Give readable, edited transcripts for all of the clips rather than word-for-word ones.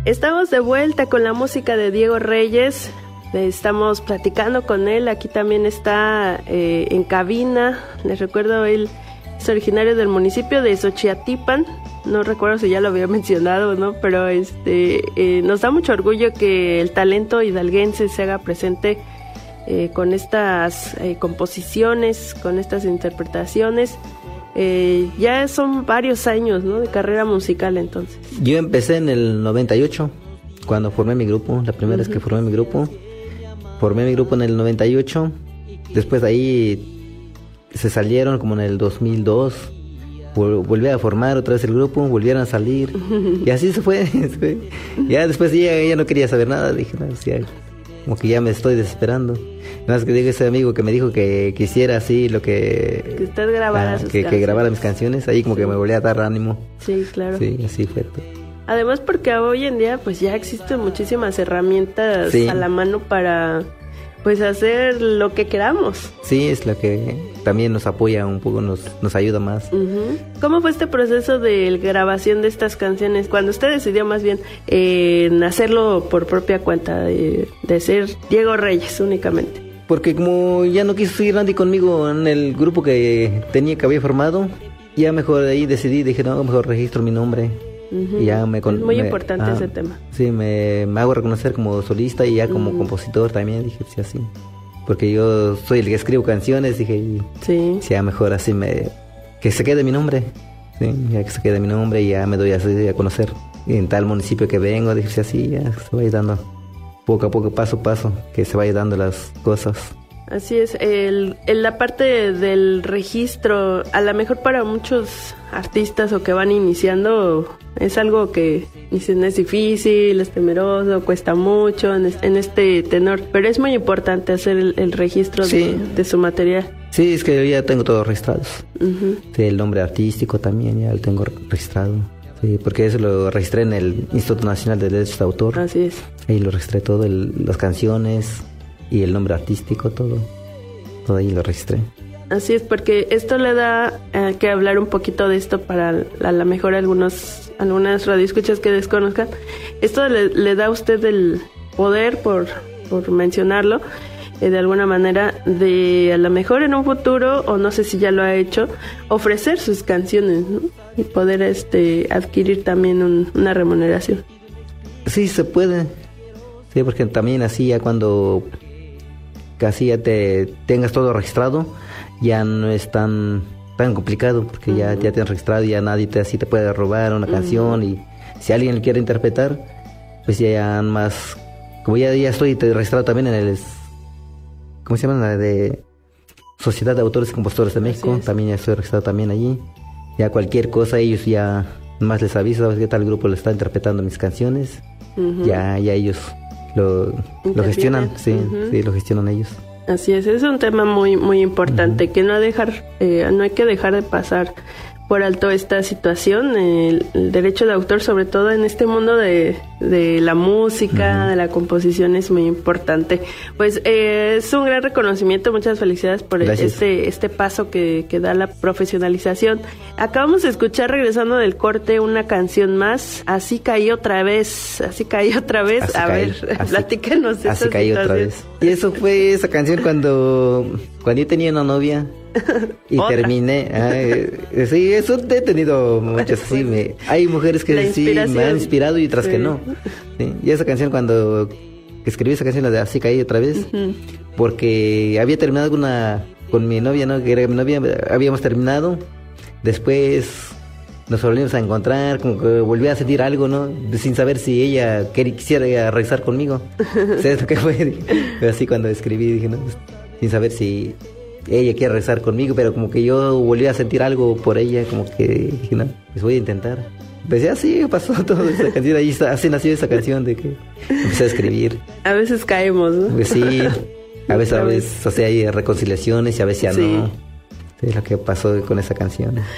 Estamos de vuelta con la música de Diego Reyes. Estamos platicando con él. Aquí también está en cabina. Les recuerdo, él es originario del municipio de Xochiatilpan. No recuerdo si ya lo había mencionado o no, pero nos da mucho orgullo que el talento hidalguense se haga presente con estas composiciones, con estas interpretaciones. Ya son varios años, ¿no?, de carrera musical entonces. Yo empecé en el 98, cuando formé mi grupo, la primera vez que formé mi grupo. Formé mi grupo en el 98, después de ahí se salieron como en el 2002, volví a formar otra vez el grupo, volvieron a salir, y así se fue. Ya después ya no quería saber nada, dije, no, ya, como que ya me estoy desesperando. Nada más que digo, ese amigo que me dijo que quisiera así lo que usted grabara sus canciones. Que grabara mis canciones, ahí como que me volvía a dar ánimo. Sí, claro. Sí, así fue todo. Además porque hoy en día pues ya existen muchísimas herramientas a la mano para pues hacer lo que queramos. Sí, es lo que también nos apoya un poco, nos ayuda más. ¿Cómo fue este proceso de grabación de estas canciones? Cuando usted decidió más bien en hacerlo por propia cuenta, de ser Diego Reyes únicamente. Porque como ya no quiso seguir Andy conmigo en el grupo que había formado, ya mejor ahí decidí, dije, no, mejor registro mi nombre. Y ya es muy importante ese tema. Sí, me hago reconocer como solista y ya como compositor también, dije, sí, así. Porque yo soy el que escribo canciones, dije, y ya mejor así que se quede mi nombre. Sí, ya que se quede mi nombre y ya me doy así a conocer. Y en tal municipio que vengo, dije, sí, así, ya se va a ir dando poco a poco, paso a paso, que se vayan dando las cosas. Así es, la parte del registro, a lo mejor para muchos artistas o que van iniciando, es algo que dicen es difícil, es temeroso, cuesta mucho en este tenor, pero es muy importante hacer el registro de su material. Sí, es que yo ya tengo todo registrado. Sí, el nombre artístico también ya lo tengo registrado. Sí, porque eso lo registré en el Instituto Nacional de Derechos de Autor. Así es. Ahí lo registré todo, las canciones y el nombre artístico, todo ahí lo registré. Así es, porque esto le da que hablar un poquito de esto para a lo mejor algunas radioescuchas que desconozcan. Esto le da a usted el poder, por mencionarlo, de alguna manera, de a lo mejor en un futuro, o no sé si ya lo ha hecho, ofrecer sus canciones, ¿no? Y poder adquirir también una remuneración. Sí, se puede. Sí, porque también así ya cuando casi ya te tengas todo registrado, ya no es tan complicado, porque ya tienes registrado, ya nadie así te puede robar una canción, y si alguien quiere interpretar, pues ya más, como ya estoy registrado también en el, ¿cómo se llama? La de Sociedad de Autores y Compositores de México, también ya estoy registrado también allí. Ya cualquier cosa ellos ya más les aviso, ¿sabes qué tal grupo le está interpretando mis canciones? Ya ellos lo gestionan, sí, lo gestionan ellos. Así es un tema muy muy importante, que no hay que dejar de pasar por alto esta situación. El derecho de autor, sobre todo en este mundo de la música, de la composición, es muy importante. Pues es un gran reconocimiento, muchas felicidades por este paso que da la profesionalización. Acabamos de escuchar, regresando del corte, una canción más, Así caí otra vez. Platícanos Así caí otra vez. Y eso fue esa canción cuando yo tenía una novia. Y terminé. Sí, eso he tenido muchas así. Hay mujeres que sí me han inspirado y otras que no. Sí, y esa canción, cuando escribí esa canción, la de Así caí otra vez, porque había terminado con mi novia, ¿no? Que era mi novia, habíamos terminado. Después nos volvimos a encontrar, como que volví a sentir algo, ¿no? Sin saber si ella quisiera regresar conmigo. ¿Sabes lo que fue? Así cuando escribí, dije, no, sin saber si ella quiere regresar conmigo, pero como que yo volví a sentir algo por ella, como que dije, no, pues voy a intentar. Pues así pasó toda esa canción, así nació esa canción de que empecé a escribir. A veces caemos, ¿no? Pues sí, a veces o sea, hay reconciliaciones y a veces ya no. Sí, es lo que pasó con esa canción.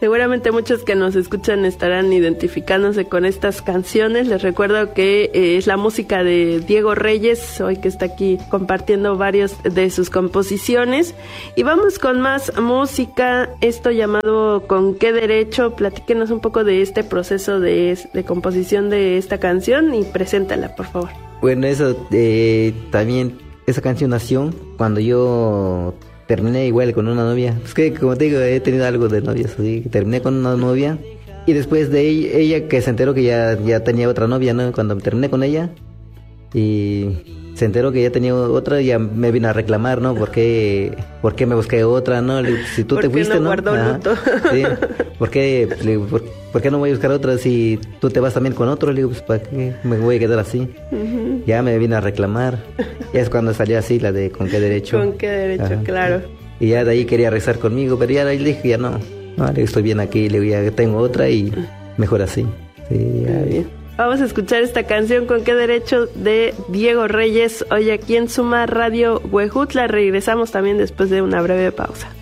Seguramente muchos que nos escuchan estarán identificándose con estas canciones. Les recuerdo que es la música de Diego Reyes, hoy que está aquí compartiendo varios de sus composiciones. Y vamos con más música, esto llamado ¿Con qué derecho? Platíquenos un poco de este proceso de composición de esta canción y preséntala, por favor. Bueno, eso también, esa canción nació cuando yo terminé igual con una novia. Es que, como te digo, he tenido algo de novias, así. Terminé con una novia y después de ella que se enteró que ya tenía otra novia, ¿no? Cuando terminé con ella y se enteró que ya tenía otra, ya me vino a reclamar, ¿no? ¿Por qué me busqué otra, no? Le digo, si tú te fuiste, ¿no? Guardó luto. Sí. ¿Por qué no voy a buscar otra si tú te vas también con otro? Le digo, pues ¿para qué me voy a quedar así? Uh-huh. Ya me vino a reclamar. Ya es cuando salió así la de ¿Con qué derecho? Con qué derecho, ajá, claro. Y ya de ahí quería rezar conmigo, pero ya le dije, ya no, le digo, estoy bien aquí, le digo, ya tengo otra y mejor así. Sí, ya bien. Vamos a escuchar esta canción ¿Con qué derecho? De Diego Reyes, hoy aquí en Suma Radio Huejutla. Regresamos también después de una breve pausa.